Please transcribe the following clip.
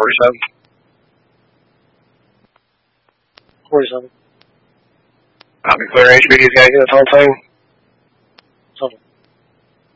47. 47. Copy, clear HBD's guys, this whole thing.